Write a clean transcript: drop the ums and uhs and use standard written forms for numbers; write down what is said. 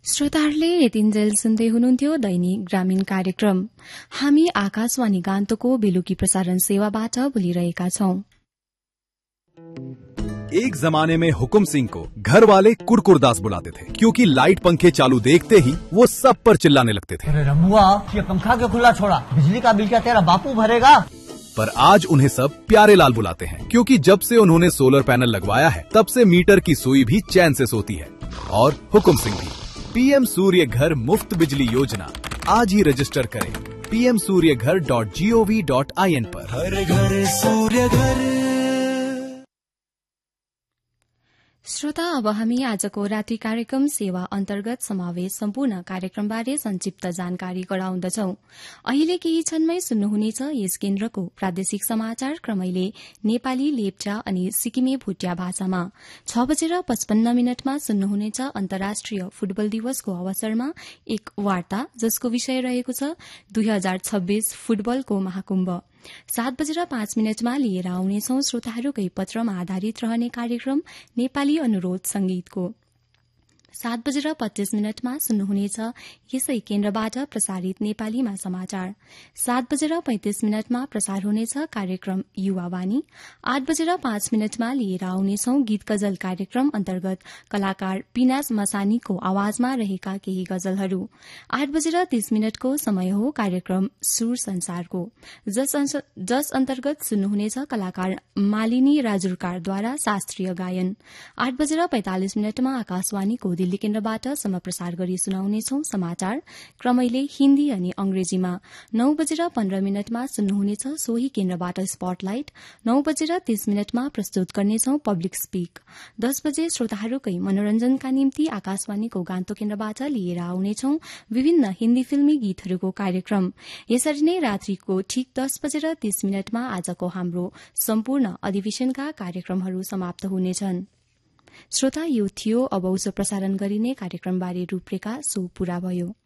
श्रोताहरूले यतिन्जेल सुन्दै हुनुहुन्थ्यो दैनिक ग्रामीण कार्यक्रम। हामी आकाशवाणी गान्तोकको बेलुकी प्रसारण सेवाबाट बोलिरहेका छौं। एक जमाने में हुकुम सिंह को घर वाले कुरकुरदास बुलाते थे, क्योंकि लाइट पंखे चालू देखते ही वो सब पर चिल्लाने लगते थे। अरे रमुआ, ये पंखा क्यों खुला छोड़ा? बिजली का बिल क्या तेरा बापू भरेगा? पर आज उन्हें सब प्यारे लाल बुलाते हैं, क्योंकि जब से उन्होंने सोलर पैनल लगवाया है तब से मीटर की सुई भी चैन से सोती है। और हुकुम सिंह भी। पीएम सूर्य घर मुफ्त बिजली योजना आज ही रजिस्टर करें pmsuryaghar.gov.in पर। हर घर सूर्य घर। श्रोता, अब हामी आजको रात्रि कार्यक्रम सेवा अन्तर्गत समावेश सम्पूर्ण कार्यक्रमबारे संक्षिप्त जानकारी गराउँदछौ। अहिले केही क्षणमै सुन्नुहुनेछ यस केन्द्रको प्रादेशिक समाचार क्रमैले नेपाली, लेप्चा अनि सिक्किमे भुटिया भाषामा। 6:55 सुन्नुहुनेछ अन्तर्राष्ट्रिय फुटबल दिवसको अवसरमा एक वार्ता, जसको विषय रहेको छ 2026 फुटबलको महाकुम्भ। 7:05 लिएर आउनेछौ श्रोताहरूकै पत्रमा आधारित रहने कार्यक्रम नेपाली अनुरोध संगीतको। 7:25 सुन्नुहुनेछ यसै केन्द्रबाट प्रसारित नेपालीमा समाचार। 7:35 प्रसार हुनेछ कार्यक्रम युवावाणी। 8:05 लिएर आउनेछौ गीत गजल कार्यक्रम अन्तर्गत कलाकार पिनाज मसानीको आवाजमा रहेका केही गजलहरू। 8:30 को समय हो कार्यक्रम सुर संसारको, जस अन्तर्गत सुन्नुहुनेछ कलाकार मालिनी राजुरकारद्वारा शास्त्रीय गायन। 8:45 आकाशवाणीको दिल्ली केन्द्रबाट समप्रसार गरी सुनाउनेछौ समाचार क्रमैले हिन्दी अनि अंग्रेजीमा। 9:15 सुन्नुहुनेछ सोही केन्द्रबाट स्पटलाइट। 9:30 प्रस्तुत गर्नेछौ पब्लिक स्पीक। 10 बजे श्रोताहरूकै मनोरञ्जनका निम्ति आकाशवाणीको गान्तोक केन्द्रबाट लिएर आउनेछौ विभिन्न हिन्दी फिल्मी गीतहरूको कार्यक्रम। यसरी नै रात्रिको ठीक 10:30 आजको हाम्रो सम्पूर्ण अधिवेशनका कार्यक्रमहरू समाप्त हुनेछन्। श्रोता, यो थियो अब उसो प्रसारण गरिने कार्यक्रमबारे रूपरेखा। सो पूरा भयो।